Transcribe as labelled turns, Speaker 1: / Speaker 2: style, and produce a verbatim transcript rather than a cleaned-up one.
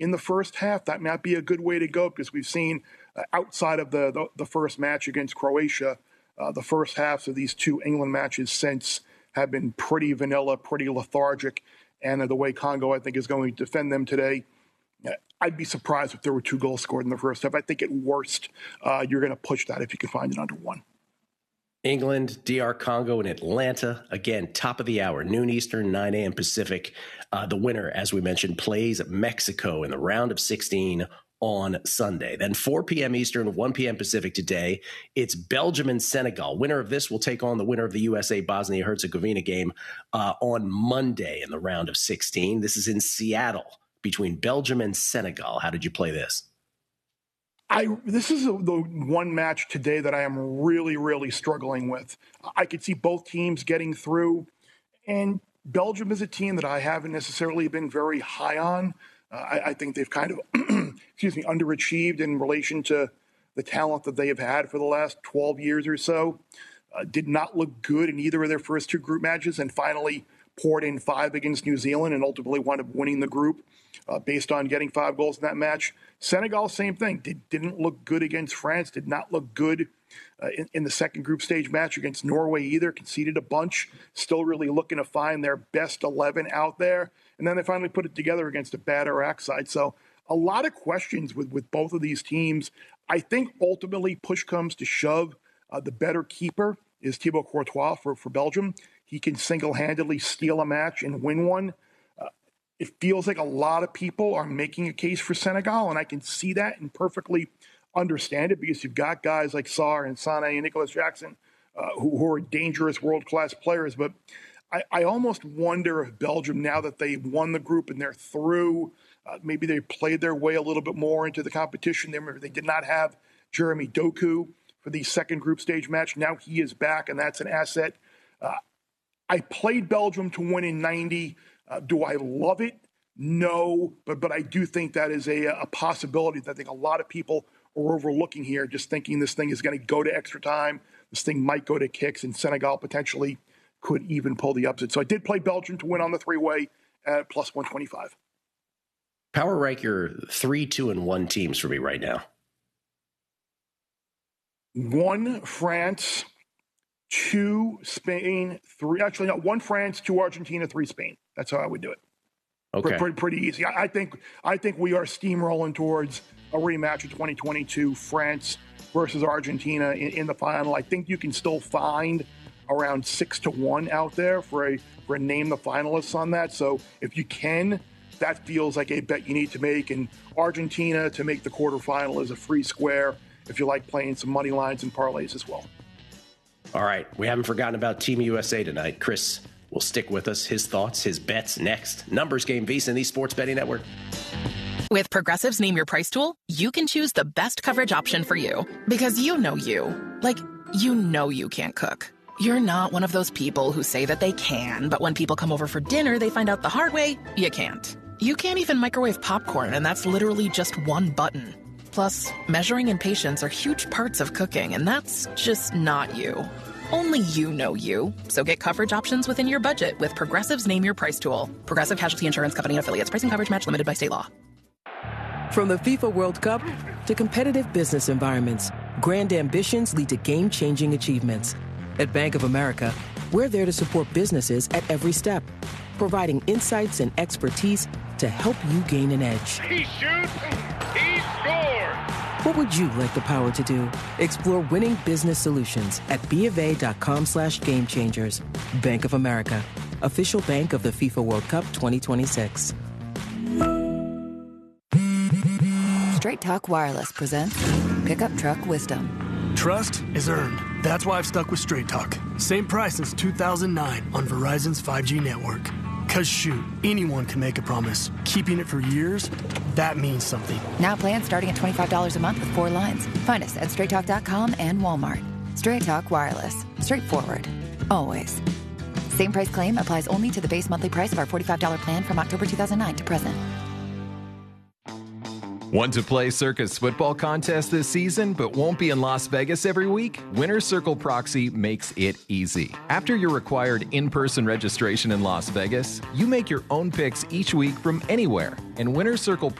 Speaker 1: in the first half, that might be a good way to go, because we've seen uh, outside of the, the, the first match against Croatia, uh, the first halves of these two England matches since have been pretty vanilla, pretty lethargic. And uh, the way Congo, I think, is going to defend them today, I'd be surprised if there were two goals scored in the first half. I think at worst, uh, you're going to push that if you can find it under one.
Speaker 2: England, D R Congo, and Atlanta. Again, top of the hour, noon Eastern, nine a.m. Pacific. Uh, the winner, as we mentioned, plays Mexico in the round of sixteen on Sunday. Then four p.m. Eastern, one p.m. Pacific today, it's Belgium and Senegal. Winner of this will take on the winner of the U S A Bosnia-Herzegovina game uh, on Monday in the round of sixteen. This is in Seattle between Belgium and Senegal. How did you play this?
Speaker 1: I, this is a, the one match today that I am really, really struggling with. I could see both teams getting through, and Belgium is a team that I haven't necessarily been very high on. Uh, I, I think they've kind of, excuse me, underachieved in relation to the talent that they have had for the last twelve years or so. Uh, did not look good in either of their first two group matches, and finally poured in five against New Zealand and ultimately wound up winning the group uh, based on getting five goals in that match. Senegal, same thing. Did, didn't look good against France. Did not look good uh, in, in the second group stage match against Norway either. Conceded a bunch. Still really looking to find their best eleven out there. And then they finally put it together against a bad Iraq side. So a lot of questions with, with both of these teams. I think ultimately push comes to shove. Uh, the better keeper is Thibaut Courtois for, for Belgium. He can single-handedly steal a match and win one. Uh, it feels like a lot of people are making a case for Senegal, and I can see that and perfectly understand it, because you've got guys like Sarr and Sané and Nicholas Jackson uh, who, who are dangerous world-class players. But I, I almost wonder if Belgium, now that they've won the group and they're through, uh, maybe they played their way a little bit more into the competition. They, they did not have Jeremy Doku for the second group stage match. Now he is back, and that's an asset. Uh, I played Belgium to win in ninety. Uh, do I love it? No, but but I do think that is a, a possibility that I think a lot of people are overlooking here, just thinking this thing is going to go to extra time. This thing might go to kicks, and Senegal potentially could even pull the upset. So I did play Belgium to win on the three-way at plus one twenty-five.
Speaker 2: Power rank your three, two, and one teams for me right now.
Speaker 1: One, France. Two, Spain. Three, actually, no, one, France. Two, Argentina. Three, Spain. That's how I would do it.
Speaker 2: Okay.
Speaker 1: Pretty, pretty easy. I, I think I think we are steamrolling towards a rematch of twenty twenty-two, France versus Argentina in, in the final. I think you can still find around six to one out there for a for a name the finalists on that. So if you can, that feels like a bet you need to make. And Argentina to make the quarterfinal is a free square if you like playing some money lines and parlays as well.
Speaker 2: All right. We haven't forgotten about Team U S A tonight. Chris will stick with us. His thoughts, his bets next. Numbers Game, VSiN, and the Sports Betting Network.
Speaker 3: With Progressive's Name Your Price tool, you can choose the best coverage option for you. Because you know you. Like, you know you can't cook. You're not one of those people who say that they can, but when people come over for dinner, they find out the hard way, you can't. You can't even microwave popcorn, and that's literally just one button. Plus, measuring and patience are huge parts of cooking, and that's just not you. Only you know you. So get coverage options within your budget with Progressive's Name Your Price tool. Progressive Casualty Insurance Company and Affiliates. Price and coverage match limited by state law.
Speaker 4: From the FIFA World Cup to competitive business environments, grand ambitions lead to game-changing achievements. At Bank of America, we're there to support businesses at every step, providing insights and expertise to help you gain an edge.
Speaker 5: He shoots, he scores!
Speaker 4: What would you like the power to do? Explore winning business solutions at BofA.com slash game changers. Bank of America, official bank of the FIFA World Cup twenty twenty-six.
Speaker 6: Straight Talk Wireless presents Pickup Truck Wisdom.
Speaker 7: Trust is earned. That's why I've stuck with Straight Talk. Same price since two thousand nine on Verizon's five G network. Cause shoot, anyone can make a promise. Keeping it for years, that means something.
Speaker 6: Now plans starting at twenty-five dollars a month with four lines. Find us at straight talk dot com and Walmart. Straight Talk Wireless. Straightforward. Always. Same price claim applies only to the base monthly price of our forty-five dollars plan from October two thousand nine to present.
Speaker 8: Want to play Circa's football contest this season, but won't be in Las Vegas every week? Winner's Circle Proxy makes it easy. After your required in-person registration in Las Vegas, you make your own picks each week from anywhere, and Winner's Circle